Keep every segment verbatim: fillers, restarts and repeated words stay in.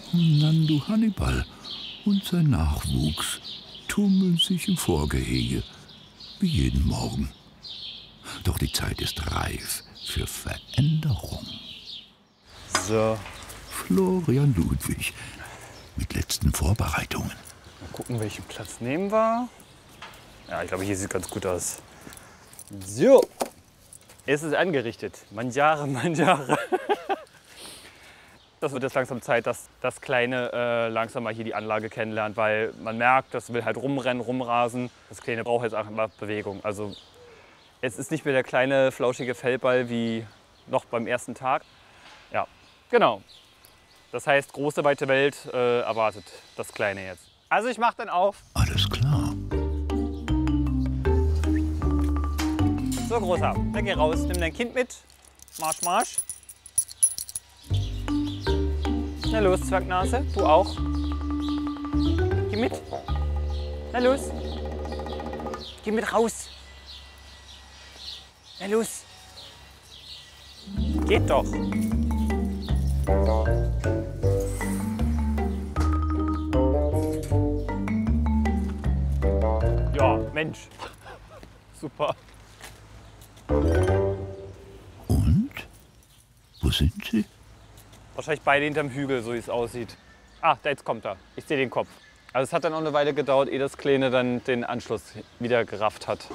Nando Hannibal und sein Nachwuchs tummeln sich im Vorgehege, wie jeden Morgen. Doch die Zeit ist reif für Veränderung. So. Florian Ludwig mit letzten Vorbereitungen. Mal gucken, welchen Platz nehmen wir. Ja, ich glaube, hier sieht ganz gut aus. So. Es ist angerichtet. Mangiare, mangiare. Das wird jetzt langsam Zeit, dass das Kleine äh, langsam mal hier die Anlage kennenlernt, weil man merkt, das will halt rumrennen, rumrasen. Das Kleine braucht jetzt auch mal Bewegung. Also es ist nicht mehr der kleine, flauschige Fellball wie noch beim ersten Tag. Ja, genau. Das heißt, große, weite Welt äh, erwartet das Kleine jetzt. Also ich mach dann auf. Alles klar. So, Großer, dann geh raus, nimm dein Kind mit. Marsch, marsch. Na los, Zwergnase, du auch. Geh mit. Na los. Geh mit raus. Na los. Geht doch. Ja, Mensch. Super. Und? Wo sind sie? Wahrscheinlich beide hinterm Hügel, so wie es aussieht. Ah, da jetzt kommt er. Ich sehe den Kopf. Also es hat dann auch eine Weile gedauert, ehe das Kleine dann den Anschluss wieder gerafft hat.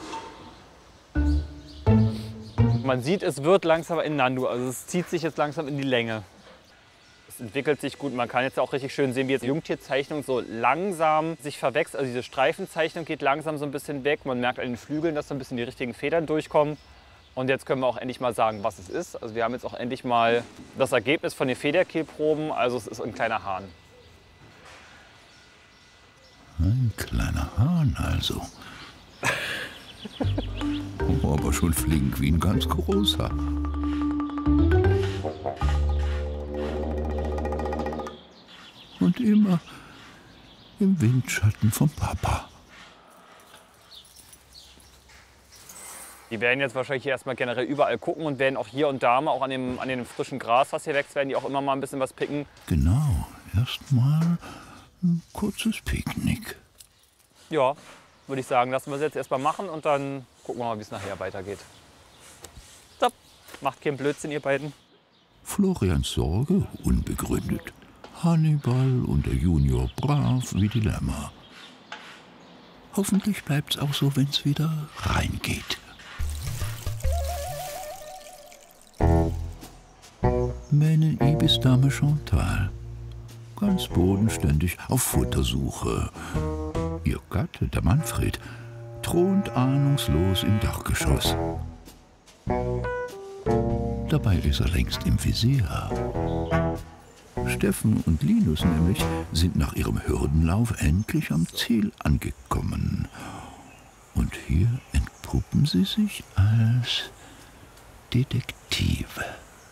Man sieht, es wird langsam in Nando. Also es zieht sich jetzt langsam in die Länge. Es entwickelt sich gut. Man kann jetzt auch richtig schön sehen, wie jetzt die Jungtierzeichnung so langsam sich verwächst. Also diese Streifenzeichnung geht langsam so ein bisschen weg. Man merkt an den Flügeln, dass so ein bisschen die richtigen Federn durchkommen. Und jetzt können wir auch endlich mal sagen, was es ist. Also wir haben jetzt auch endlich mal das Ergebnis von den Federkehlproben. Also es ist ein kleiner Hahn. Ein kleiner Hahn also. Oh, aber schon flink wie ein ganz großer. Und immer im Windschatten vom Papa. Die werden jetzt wahrscheinlich hier erstmal generell überall gucken und werden auch hier und da mal auch an dem, an dem frischen Gras, was hier wächst, werden die auch immer mal ein bisschen was picken. Genau, erstmal ein kurzes Picknick. Ja, würde ich sagen, lassen wir es jetzt erstmal machen und dann gucken wir mal, wie es nachher weitergeht. So, macht keinen Blödsinn, ihr beiden. Florians Sorge unbegründet. Hannibal und der Junior brav wie die Lämmer. Hoffentlich bleibt's auch so, wenn's wieder reingeht. Mähnen Ibis Dame Chantal. Ganz bodenständig auf Futtersuche. Ihr Gatte, der Manfred, thront ahnungslos im Dachgeschoss. Dabei ist er längst im Visier. Steffen und Linus nämlich sind nach ihrem Hürdenlauf endlich am Ziel angekommen. Und hier entpuppen sie sich als Detektive.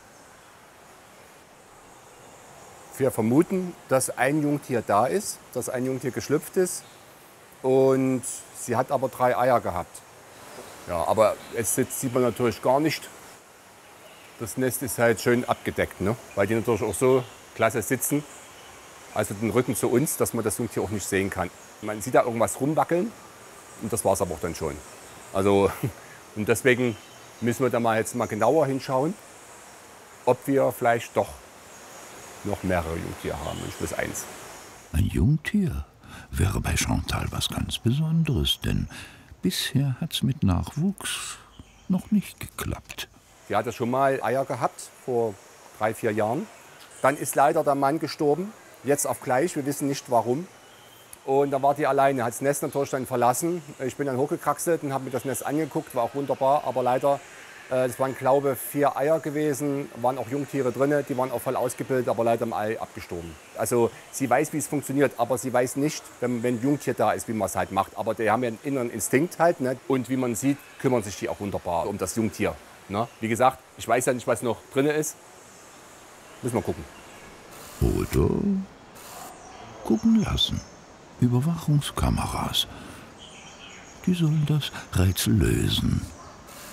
Wir vermuten, dass ein Jungtier da ist, dass ein Jungtier geschlüpft ist. Und sie hat aber drei Eier gehabt. Ja, aber jetzt sieht man natürlich gar nicht. Das Nest ist halt schön abgedeckt, ne? Weil die natürlich auch so klasse sitzen, also den Rücken zu uns, dass man das Jungtier auch nicht sehen kann. Man sieht da irgendwas rumwackeln und das war es aber auch dann schon. Also, und deswegen müssen wir da mal jetzt mal genauer hinschauen, ob wir vielleicht doch noch mehrere Jungtiere haben, nicht bloß eins. Ein Jungtier wäre bei Chantal was ganz Besonderes, denn bisher hat's mit Nachwuchs noch nicht geklappt. Sie hatte schon mal Eier gehabt, vor drei, vier Jahren. Dann ist leider der Mann gestorben, jetzt auf gleich, wir wissen nicht warum. Und dann war die alleine, hat das Nest natürlich dann verlassen. Ich bin dann hochgekraxelt und habe mir das Nest angeguckt, war auch wunderbar. Aber leider, äh, das waren, glaube ich, vier Eier gewesen, waren auch Jungtiere drin, die waren auch voll ausgebildet, aber leider im Ei abgestorben. Also sie weiß, wie es funktioniert, aber sie weiß nicht, wenn, wenn ein Jungtier da ist, wie man es halt macht. Aber die haben ja einen inneren Instinkt halt, ne? Und wie man sieht, kümmern sich die auch wunderbar um das Jungtier. Ne? Wie gesagt, ich weiß ja nicht, was noch drin ist. Müssen wir gucken. Oder gucken lassen. Überwachungskameras. Die sollen das Rätsel lösen.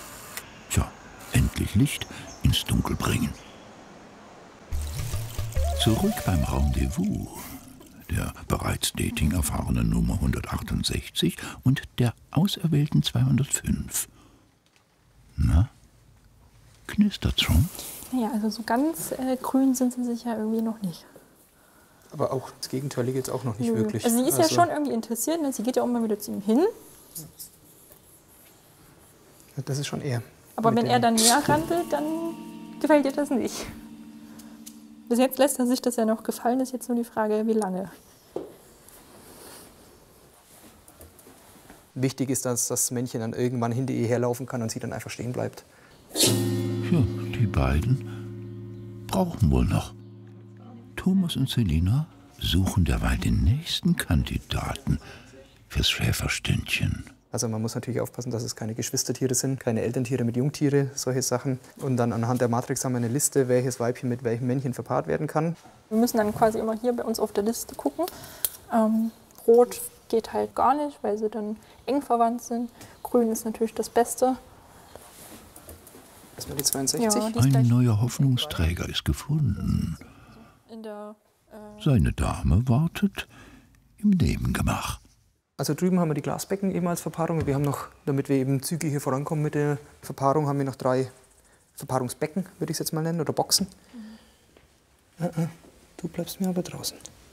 Tja, endlich Licht ins Dunkel bringen. Zurück beim Rendezvous der bereits dating-erfahrenen Nummer hundertachtundsechzig und der auserwählten zweihundertfünf. Na, knistert's schon? Naja, also so ganz äh, grün sind sie sich ja irgendwie noch nicht. Aber auch das Gegenteilige jetzt auch noch nicht Nö. wirklich. Also sie ist also, ja schon irgendwie interessiert, ne? Sie geht ja auch mal wieder zu ihm hin. Das ist schon eher. Aber wenn er dann näher randelt, dann gefällt ihr das nicht. Bis jetzt lässt er sich das ja noch gefallen, ist jetzt nur die Frage, wie lange. Wichtig ist, dass das Männchen dann irgendwann hinter ihr herlaufen kann und sie dann einfach stehen bleibt. Ja, die beiden brauchen wohl noch. Thomas und Selina suchen derweil den nächsten Kandidaten fürs Schäferstündchen. Also man muss natürlich aufpassen, dass es keine Geschwistertiere sind, keine Elterntiere mit Jungtiere, solche Sachen. Und dann anhand der Matrix haben wir eine Liste, welches Weibchen mit welchem Männchen verpaart werden kann. Wir müssen dann quasi immer hier bei uns auf der Liste gucken. Ähm, Rot geht halt gar nicht, weil sie dann eng verwandt sind. Grün ist natürlich das Beste. Das war die zweiundsechzig. Ja, die ist Ein gleich neuer Hoffnungsträger ist gefunden. in der, äh Seine Dame wartet im Nebengemach. Also drüben haben wir die Glasbecken eben als Verpaarung. Wir haben noch, damit wir eben zügig hier vorankommen mit der Verpaarung, haben wir noch drei Verpaarungsbecken, würde ich es jetzt mal nennen, oder Boxen. Mhm. Uh -uh. Du bleibst mir aber draußen.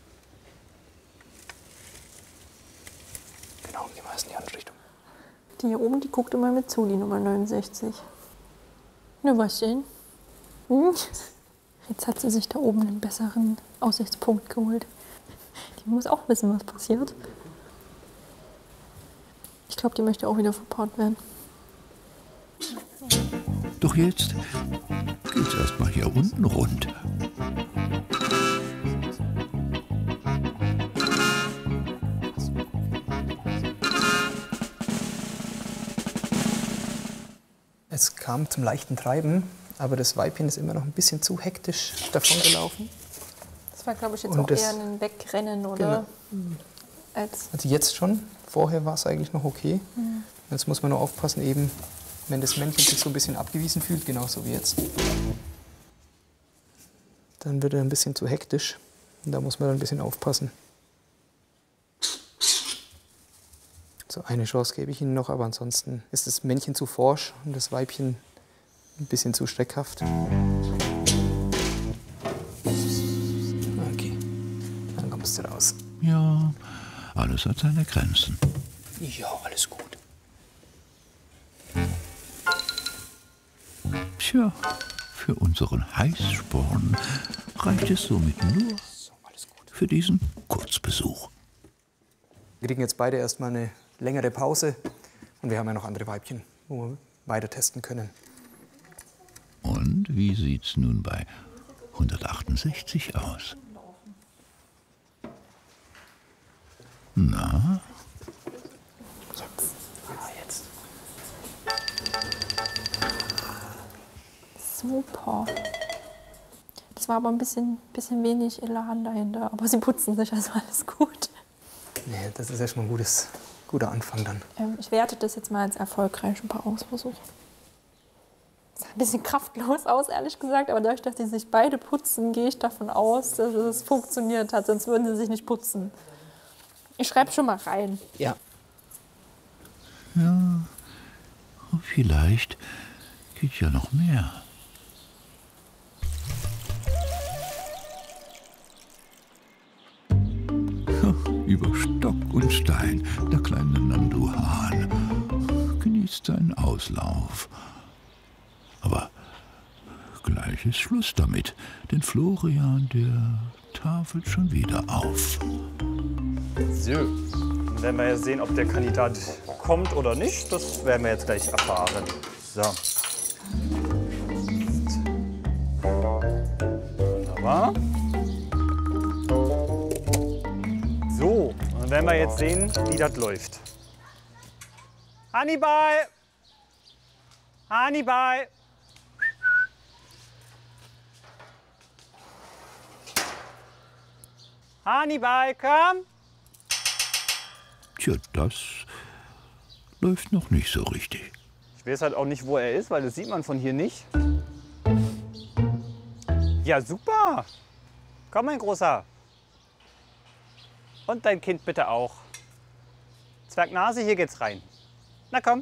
Genau, gehen wir erst in die andere Richtung. Die hier oben, die guckt immer mit zu, die Nummer neunundsechzig. Na, was denn? Hm? Jetzt hat sie sich da oben einen besseren Aussichtspunkt geholt. Die muss auch wissen, was passiert. Ich glaube, die möchte auch wieder verpaart werden. Doch jetzt geht's erstmal hier unten rund. Es kam zum leichten Treiben, aber das Weibchen ist immer noch ein bisschen zu hektisch davon gelaufen. Das war, glaube ich, jetzt Und auch das- eher ein Wegrennen, oder? Genau. Als Also jetzt schon, vorher war es eigentlich noch okay. Mhm. Jetzt muss man nur aufpassen, eben, wenn das Männchen sich so ein bisschen abgewiesen fühlt, genauso wie jetzt. Dann wird er ein bisschen zu hektisch und da muss man dann ein bisschen aufpassen. So, eine Chance gebe ich Ihnen noch, aber ansonsten ist das Männchen zu forsch und das Weibchen ein bisschen zu schreckhaft. Okay, dann kommst du raus. Ja, alles hat seine Grenzen. Ja, alles gut. Tja, für unseren Heißsporn reicht es somit nur So, alles gut. für diesen Kurzbesuch. Wir kriegen jetzt beide erstmal eine längere Pause und wir haben ja noch andere Weibchen, wo wir weiter testen können. Und wie sieht's nun bei hundertachtundsechzig aus? Na, Ah, jetzt. super. Das war aber ein bisschen, bisschen wenig Elan dahinter. Aber sie putzen sich, also alles gut. Nee, das ist erstmal ein gutes, guter Anfang dann. Ähm, ich werte das jetzt mal als erfolgreichen Paarungsversuch. Sah ein bisschen kraftlos aus, ehrlich gesagt. Aber dadurch, dass sie sich beide putzen, gehe ich davon aus, dass es funktioniert hat. Sonst würden sie sich nicht putzen. Ich schreibe schon mal rein. Ja. ja, vielleicht geht ja noch mehr. Über Stock und Stein, der kleine Nandu Hahn genießt seinen Auslauf. Aber gleich ist Schluss damit, denn Florian, der tafelt schon wieder auf. So, dann werden wir jetzt sehen, ob der Kandidat kommt oder nicht. Das werden wir jetzt gleich erfahren. So. Wunderbar. So, dann werden wir jetzt sehen, wie das läuft. Hannibal! Hannibal! Hannibal, komm! Tja, das läuft noch nicht so richtig. Ich weiß halt auch nicht, wo er ist, weil das sieht man von hier nicht. Ja, super! Komm, mein Großer. Und dein Kind bitte auch. Zwergnase, hier geht's rein. Na komm.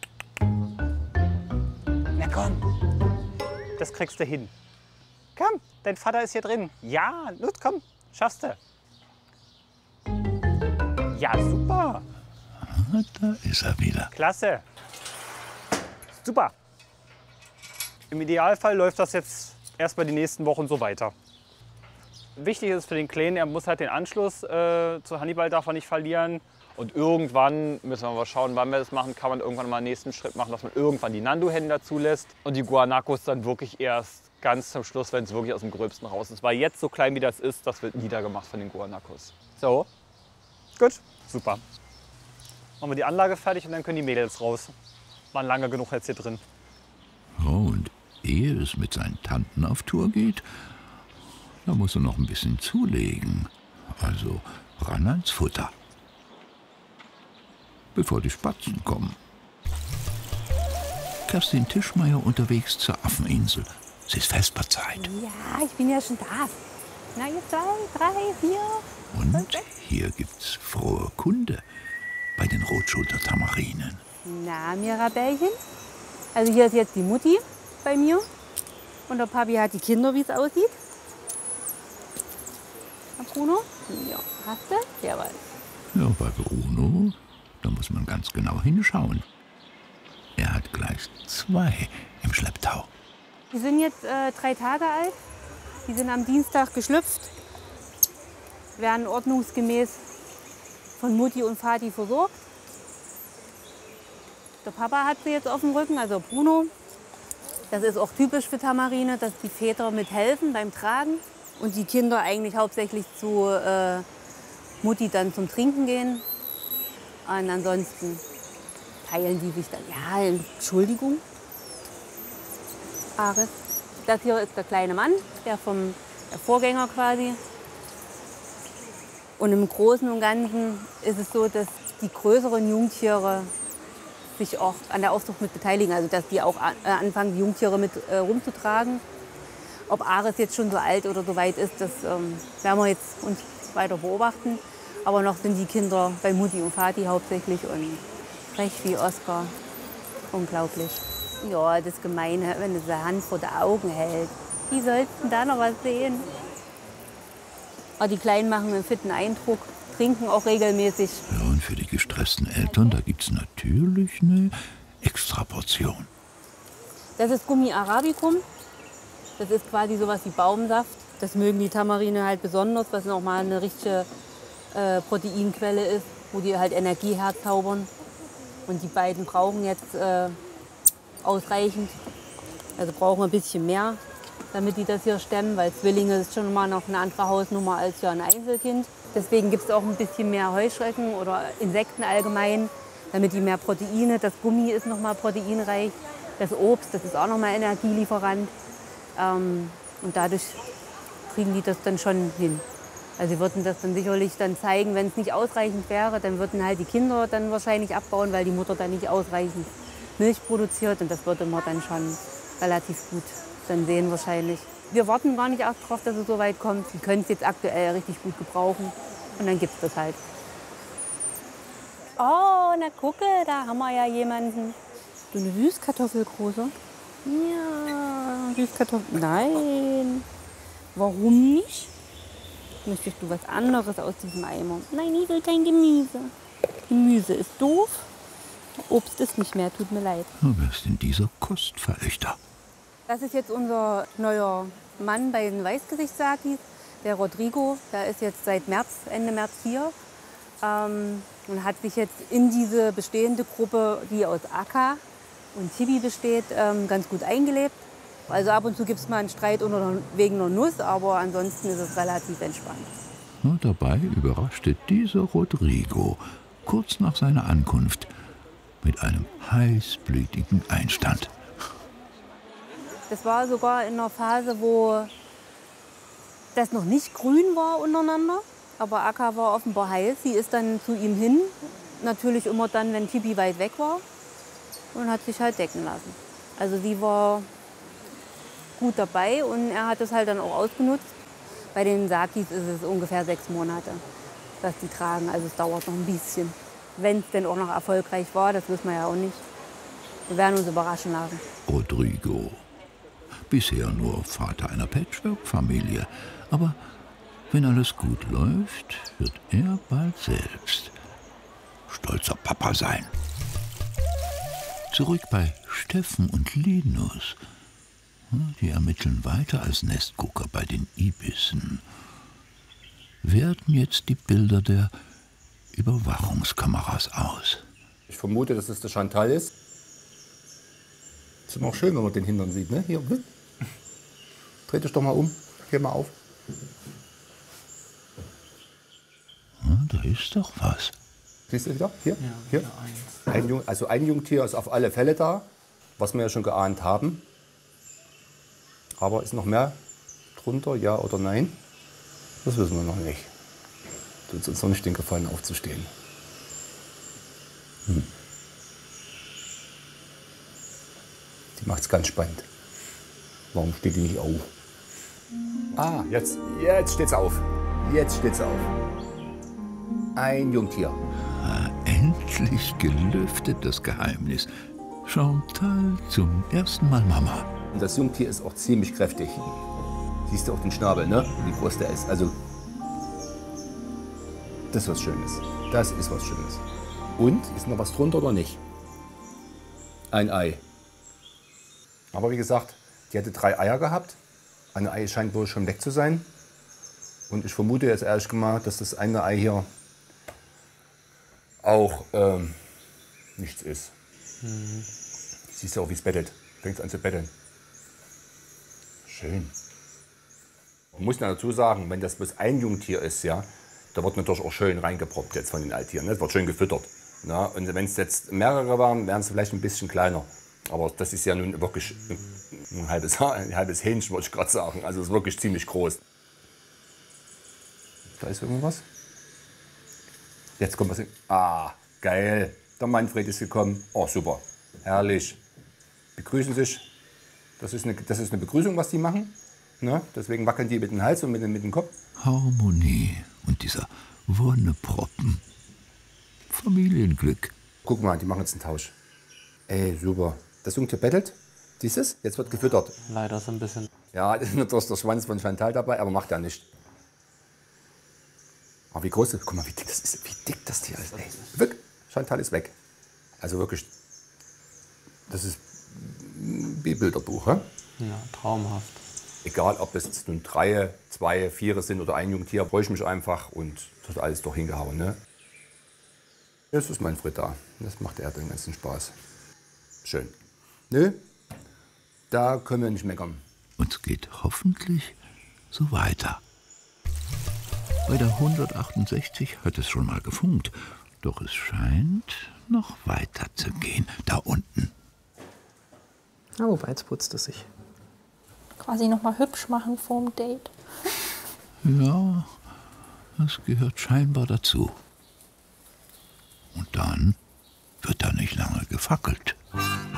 Na komm. Das kriegst du hin. Komm, dein Vater ist hier drin. Ja, los, komm, schaffst du. Ja, super. Ah, da ist er wieder. Klasse. Super. Im Idealfall läuft das jetzt erstmal die nächsten Wochen so weiter. Wichtig ist für den Kleinen, er muss halt den Anschluss äh, zu Hannibal darf er nicht verlieren. Und irgendwann, müssen wir mal schauen, wann wir das machen, kann man irgendwann mal einen nächsten Schritt machen, dass man irgendwann die Nandu-Händler zulässt. Und die Guanacos dann wirklich erst ganz zum Schluss, wenn es wirklich aus dem Gröbsten raus ist. Weil jetzt so klein wie das ist, das wird niedergemacht von den Guanacos. So, gut, super. Machen wir die Anlage fertig und dann können die Mädels raus. Waren lange genug jetzt hier drin. Oh, und ehe es mit seinen Tanten auf Tour geht, da muss er noch ein bisschen zulegen. Also ran ans Futter. Bevor die Spatzen kommen. Kerstin Tischmeier unterwegs zur Affeninsel. Es ist Vesperzeit. Ja, ich bin ja schon da. Na, jetzt zwei, drei, vier. Und hier gibt's frohe Kunde bei den Rotschulter-Tamarinen. Na, Mirabellchen. Also hier ist jetzt die Mutti bei mir. Und der Papi hat die Kinder, wie es aussieht. Herr Bruno? Ja, hast du? Jawohl. Ja, bei Bruno, da muss man ganz genau hinschauen. Er hat gleich zwei im Schlepptau. Die sind jetzt äh, drei Tage alt. Die sind am Dienstag geschlüpft. Werden ordnungsgemäß von Mutti und Vati versorgt. Der Papa hat sie jetzt auf dem Rücken, also Bruno. Das ist auch typisch für Tamarine, dass die Väter mithelfen beim Tragen. Und die Kinder eigentlich hauptsächlich zu äh, Mutti dann zum Trinken gehen. Und ansonsten teilen die sich dann. Ja, Entschuldigung. Aris. Das hier ist der kleine Mann, der vom der Vorgänger quasi. Und im Großen und Ganzen ist es so, dass die größeren Jungtiere sich auch an der Aufzucht mit beteiligen. Also dass die auch anfangen, die Jungtiere mit äh, rumzutragen. Ob Ares jetzt schon so alt oder so weit ist, das ähm, werden wir jetzt uns weiter beobachten. Aber noch sind die Kinder bei Mutti und Vati hauptsächlich und frech wie Oskar. Unglaublich. Ja, das Gemeine, wenn du die Hand vor die Augen hält. Wie sollst du denn da noch was sehen? Aber die Kleinen machen einen fitten Eindruck, trinken auch regelmäßig. Ja, und für die gestressten Eltern, da gibt's natürlich eine Extraportion. Das ist Gummi Arabicum. Das ist quasi sowas wie Baumsaft. Das mögen die Tamarine halt besonders, was nochmal eine richtige äh, Proteinquelle ist, wo die halt Energie herzaubern. Und die beiden brauchen jetzt äh, ausreichend, also brauchen ein bisschen mehr, damit die das hier stemmen, weil Zwillinge ist schon mal noch eine andere Hausnummer als ja ein Einzelkind. Deswegen gibt es auch ein bisschen mehr Heuschrecken oder Insekten allgemein, damit die mehr Proteine, das Gummi ist noch mal proteinreich, das Obst, das ist auch noch mal Energielieferant. Ähm, und dadurch kriegen die das dann schon hin. Also sie würden das dann sicherlich dann zeigen, wenn es nicht ausreichend wäre, dann würden halt die Kinder dann wahrscheinlich abbauen, weil die Mutter dann nicht ausreichend Milch produziert und das würde man dann schon relativ gut dann sehen wahrscheinlich. Wir warten gar nicht erst darauf, dass es so weit kommt. Wir können es jetzt aktuell richtig gut gebrauchen und dann gibt es das halt. Oh, na gucke, da haben wir ja jemanden. Du eine Süßkartoffel, Große? Ja, Süßkartoffel. Nein. Warum nicht? Möchtest du was anderes aus diesem Eimer? Nein, ich will kein Gemüse. Gemüse ist doof. Obst ist nicht mehr, tut mir leid. Wer ist denn dieser Kostverächter? Das ist jetzt unser neuer Mann bei den Weißgesichtssakis, der Rodrigo. Der ist jetzt seit März, Ende März hier ähm, und hat sich jetzt in diese bestehende Gruppe, die aus Aka und Tibi besteht, ähm, ganz gut eingelebt. Also ab und zu gibt es mal einen Streit unter, wegen einer Nuss, aber ansonsten ist es relativ entspannt. Und dabei überraschte dieser Rodrigo kurz nach seiner Ankunft mit einem heißblütigen Einstand. Das war sogar in einer Phase, wo das noch nicht grün war untereinander. Aber Aka war offenbar heiß. Sie ist dann zu ihm hin, natürlich immer dann, wenn Tibi weit weg war. Und hat sich halt decken lassen. Also sie war gut dabei und er hat es halt dann auch ausgenutzt. Bei den Sakis ist es ungefähr sechs Monate, was die tragen. Also es dauert noch ein bisschen. Wenn es denn auch noch erfolgreich war, das wissen wir ja auch nicht. Wir werden uns überraschen lassen. Rodrigo. Bisher nur Vater einer Patchwork-Familie. Aber wenn alles gut läuft, wird er bald selbst stolzer Papa sein. Zurück bei Steffen und Linus. Die ermitteln weiter als Nestgucker bei den Ibissen. Werten jetzt die Bilder der Überwachungskameras aus. Ich vermute, dass es der Chantal ist. Ist immer auch schön, wenn man den Hintern sieht, ne? Hier, dreh dich doch mal um. Geh mal auf. Ja, da ist doch was. Siehst du wieder? Hier? Ja, hier. Ein Jung, also ein Jungtier ist auf alle Fälle da, was wir ja schon geahnt haben. Aber ist noch mehr drunter, ja oder nein? Das wissen wir noch nicht. Tut uns noch nicht den Gefallen aufzustehen. Hm. Die macht es ganz spannend. Warum steht die nicht auf? Ah, jetzt, jetzt steht's auf. Jetzt steht's auf. Ein Jungtier. Ah, endlich gelüftet das Geheimnis. Chantal zum ersten Mal Mama. Und das Jungtier ist auch ziemlich kräftig. Siehst du auch den Schnabel, ne? Wie groß der ist. Also, das ist was Schönes. Das ist was Schönes. Und, ist noch was drunter oder nicht? Ein Ei. Aber wie gesagt, die hatte drei Eier gehabt. Ein Ei scheint wohl schon weg zu sein. Und ich vermute jetzt ehrlich gesagt, dass das eine Ei hier auch ähm, nichts ist. Mhm. Siehst du auch, wie es bettelt. Fängt an zu betteln. Schön. Man muss dazu sagen, wenn das bloß ein Jungtier ist, ja, da wird natürlich auch schön reingeproppt jetzt von den Alttieren. Das wird schön gefüttert. Na, und wenn es jetzt mehrere waren, wären es vielleicht ein bisschen kleiner. Aber das ist ja nun wirklich ein halbes, ein halbes Hähnchen, wollte ich gerade sagen. Also es ist wirklich ziemlich groß. Da ist irgendwas. Jetzt kommt was hin. Ah, geil. Der Manfred ist gekommen. Oh, super. Herrlich. Begrüßen sich. Das ist eine, das ist eine Begrüßung, was die machen. Ne? Deswegen wackeln die mit dem Hals und mit, mit dem Kopf. Harmonie und dieser Wonneproppen. Familienglück. Guck mal, die machen jetzt einen Tausch. Ey, super. Das Jungtier bettelt. Siehst du es? Jetzt wird gefüttert. Leider so ein bisschen. Ja, das ist natürlich der Schwanz von Chantal dabei, aber macht ja nicht. Aber wie groß, guck mal, wie dick das ist. Wie dick das Tier ist. Ey, wirklich, Chantal ist weg. Also wirklich, das ist wie Bilderbuch. He? Ja, traumhaft. Egal, ob es jetzt nun drei, zwei, vier sind oder ein Jungtier, freue ich mich einfach und das hat alles doch hingehauen. Ne? Jetzt ist Manfred da. Das macht er den ganzen Spaß. Schön. Nö, da können wir nicht meckern. Und es geht hoffentlich so weiter. Bei der hundertachtundsechzig hat es schon mal gefunkt. Doch es scheint noch weiter zu gehen. Da unten. Ja, wobei, jetzt putzt es sich. Quasi noch mal hübsch machen vorm Date. Ja, das gehört scheinbar dazu. Und dann wird da nicht lange gefackelt.